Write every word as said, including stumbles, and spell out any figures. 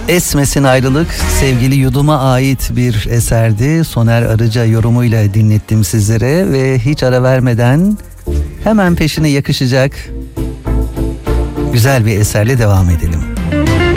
Esmesin Ayrılık sevgili Yudum'a ait bir eserdi. Soner Arıca yorumuyla dinlettim sizlere ve hiç ara vermeden hemen peşine yakışacak güzel bir eserle devam edelim.